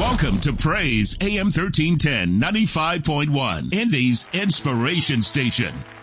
Welcome to Praise AM 1310, 95.1, Indy's Inspiration Station.